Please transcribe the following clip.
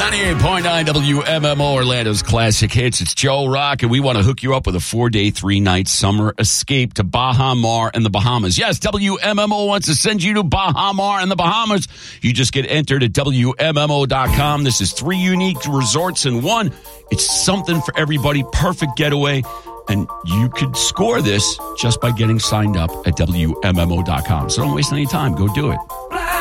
98.9 WMMO Orlando's Classic Hits. It's Joe Rock, and we want to hook you up with a 4-day, 3-night summer escape to Baha Mar and the Bahamas. Yes, WMMO wants to send you to Baha Mar and the Bahamas. You just get entered at WMMO.com. This is 3 unique resorts in one. It's something for everybody. Perfect getaway. And you could score this just by getting signed up at WMMO.com. So don't waste any time. Go do it.